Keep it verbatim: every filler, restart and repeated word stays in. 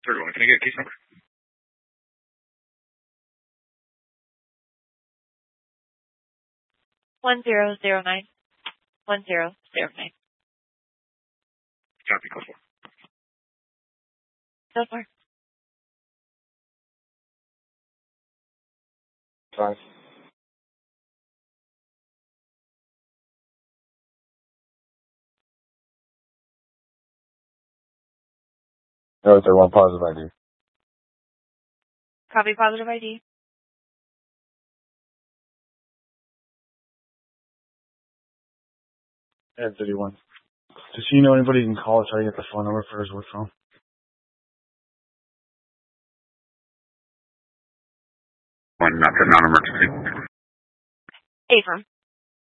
Third one. Can I get a case number? One zero zero nine. One zero zero nine. Copy. Close four. So far. Five. No, third one positive I D. Copy positive I D. Ed thirty-one. Does he know anybody who can call or try to get the phone number for his work phone? One, not for non-emergency. Affirm.